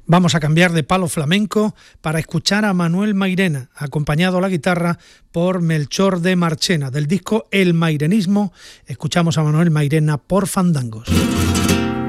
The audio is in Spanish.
Vamos a cambiar de palo flamenco para escuchar a Manuel Mairena, acompañado a la guitarra por Melchor de Marchena. Del disco El Mairenismo, escuchamos a Manuel Mairena por Fandangos.